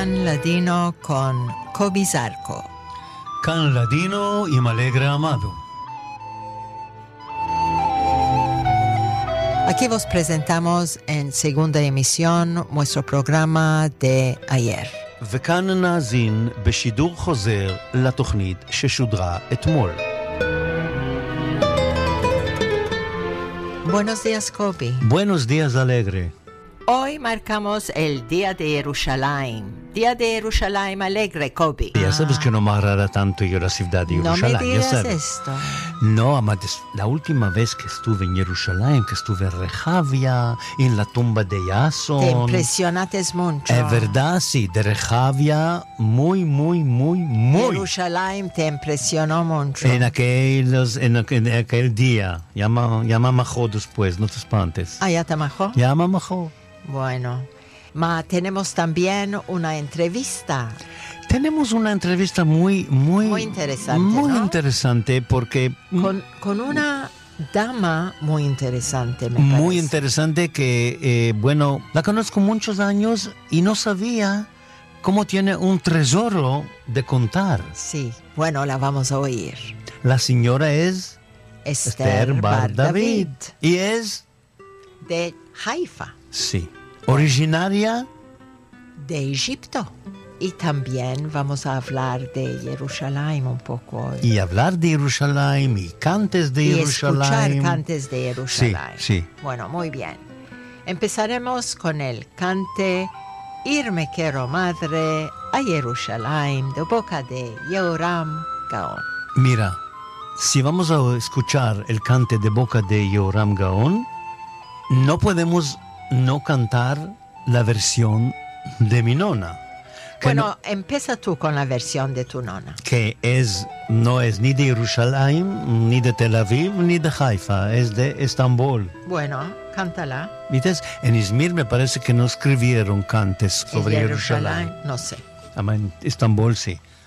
Can Ladino con Kobi Zarco. Can Ladino עם Alegre Amado. Aquí vos presentamos en segunda emisión nuestro programa de ayer. וכאן נאזין בשידור חוזר לתוכנית ששודרה אתמול. Buenos días, Kobi. Buenos días, Alegre. Hoy marcamos el Día de Jerusalén. Día de Jerusalén alegre, Kobi. Ya sabes que no me agrada tanto ir a la ciudad de Jerusalén. No me digas ya sabes. esto. No, amantes, la última vez que estuve en Jerusalén, que estuve en Rehavia, en la tumba de Yason. Te impresionaste mucho. Es verdad, sí, de Rehavia, muy. Jerusalén te impresionó mucho. En aquel día, llama Majo después, no te espantes. Ah, ¿ya te majó? Llama Majo. Bueno, tenemos también una entrevista. Tenemos una entrevista muy interesante, muy ¿no? interesante porque Con una dama muy interesante, me parece. muy interesante que, la conozco muchos años y no sabía cómo tiene un tesoro de contar. Sí, bueno, la vamos a oír. La señora es Esther Bar David, y es, de Haifa, sí, originaria de Egipto. Y también vamos a hablar de Jerusalén un poco hoy. y hablar de Jerusalén y cantes de Y Jerusalén. escuchar cantes de Jerusalén. Sí. Bueno, muy bien. Empezaremos con el cante Irme quiero madre a Jerusalén de boca de Yehoram Gaon. Mira, si vamos a escuchar el cante de boca de Yehoram Gaon, no podemos no cantar la versión de mi nona. Bueno, empieza tú con la versión de tu nona. Que no es ni de Jerusalén, ni de Tel Aviv, ni de Haifa, es de Estambul. Bueno, cántala. ¿Viste? En Izmir me parece que no escribieron cantes sobre ¿En Jerusalén. No sé. En Estambul sí.